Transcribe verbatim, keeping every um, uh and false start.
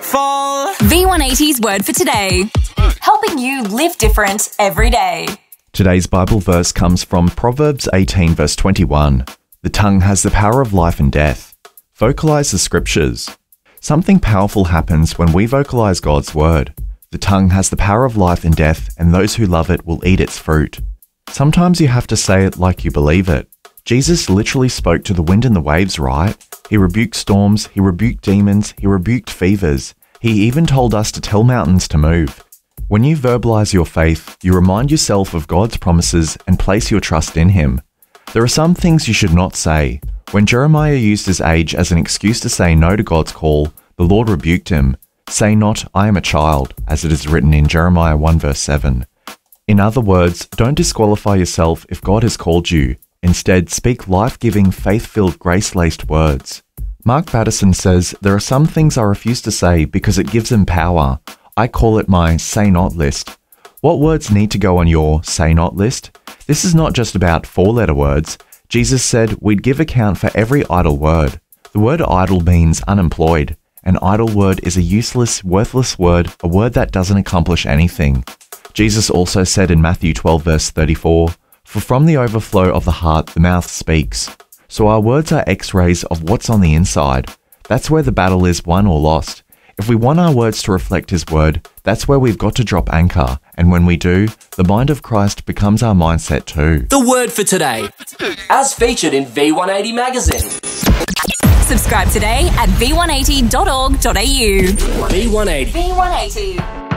fall. V one eighty's word for today. Helping you live different every day. Today's Bible verse comes from Proverbs eighteen verse twenty-one. The tongue has the power of life and death. Vocalize the scriptures. Something powerful happens when we vocalize God's word. The tongue has the power of life and death, and those who love it will eat its fruit. Sometimes you have to say it like you believe it. Jesus literally spoke to the wind and the waves, right? He rebuked storms, he rebuked demons, he rebuked fevers. He even told us to tell mountains to move. When you verbalize your faith, you remind yourself of God's promises and place your trust in Him. There are some things you should not say. When Jeremiah used his age as an excuse to say no to God's call, the Lord rebuked him. Say not, I am a child, as it is written in Jeremiah one verse seven. In other words, don't disqualify yourself if God has called you. Instead, speak life-giving, faith-filled, grace-laced words. Mark Batterson says, there are some things I refuse to say because it gives them power. I call it my say not list. What words need to go on your say not list? This is not just about four-letter words. Jesus said we'd give account for every idle word. The word idle means unemployed. An idle word is a useless, worthless word, a word that doesn't accomplish anything. Jesus also said in Matthew twelve verse thirty-four, for from the overflow of the heart the mouth speaks. So our words are x-rays of what's on the inside. That's where the battle is won or lost. If we want our words to reflect His word, that's where we've got to drop anchor. And when we do, the mind of Christ becomes our mindset too. The word for today, as featured in V one eighty magazine. Subscribe today at v one eighty dot org dot a u. V one eighty. V one eighty.